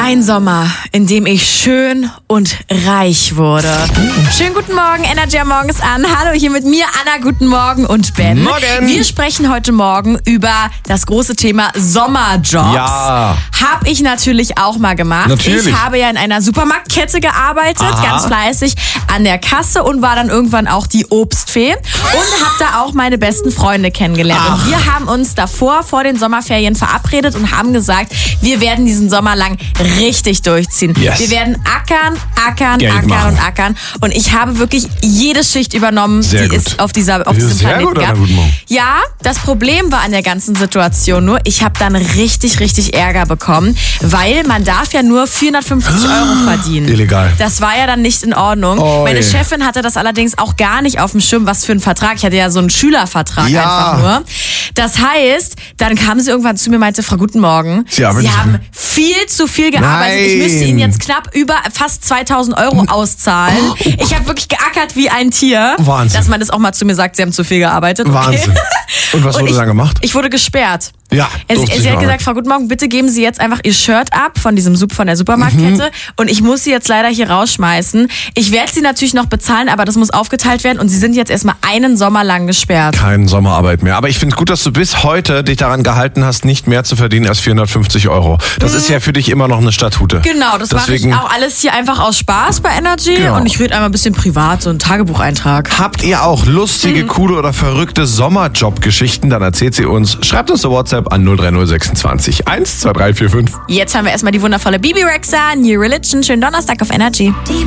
Ein Sommer, in dem ich schön und reich wurde. Schönen guten Morgen, Energy am Morgens an. Hallo, hier mit mir, Anna, guten Morgen und Ben. Morgen. Wir sprechen heute Morgen über das große Thema Sommerjobs. Ja. Hab ich natürlich auch mal gemacht. Natürlich. Ich habe ja in einer Supermarktkette gearbeitet, ganz fleißig an der Kasse und war dann irgendwann auch die Obstfee und habe da auch meine besten Freunde kennengelernt. Und wir haben uns davor, vor den Sommerferien verabredet und haben gesagt, wir werden diesen Sommer lang richtig durchziehen. Yes. Wir werden ackern Geld machen. und ackern. Und ich habe wirklich jede Schicht übernommen, Sehr die gut. es auf diesem Sehr Planeten gut, Anna, gab. guten Morgen. Ja, das Problem war an der ganzen Situation nur, ich habe dann richtig Ärger bekommen, weil man darf ja nur 450 € verdienen. Illegal. Das war ja dann nicht in Ordnung. Oh, Meine je. Chefin hatte das allerdings auch gar nicht auf dem Schirm, was für ein Vertrag. Ich hatte ja so einen Schülervertrag einfach nur. Das heißt, dann kam sie irgendwann zu mir und meinte, Frau Guten Morgen, Sie haben viel zu viel gearbeitet. Ich müsste Ihnen jetzt knapp über fast 2.000 € auszahlen. Ich habe wirklich geackert wie ein Tier. Wahnsinn. Dass man das auch mal zu mir sagt, Sie haben zu viel gearbeitet. Okay. Wahnsinn. Und was wurde dann gemacht? Ich wurde gesperrt. Ja, durfte Sie ich hat auch. gesagt, Frau Guten Morgen, bitte geben Sie jetzt einfach Ihr Shirt ab von der Supermarktkette und ich muss Sie jetzt leider hier rausschmeißen. Ich werde Sie natürlich noch bezahlen, aber das muss aufgeteilt werden und Sie sind jetzt erstmal einen Sommer lang gesperrt. Keine Sommerarbeit mehr. Aber ich finde es gut, dass du bis heute dich daran gehalten hast, nicht mehr zu verdienen als 450 €. Das ist ja für dich immer noch eine Statute. Genau, das mache ich auch alles hier einfach aus Spaß bei Energy Genau. und ich rede einmal ein bisschen privat, so einen Tagebucheintrag. Habt ihr auch lustige, coole oder verrückte Sommerjob-Geschichten? Dann erzählt sie uns. Schreibt uns eine WhatsApp an 03026 12345. Jetzt haben wir erstmal die wundervolle Bibi Rexha, New Religion. Schönen Donnerstag auf Energy.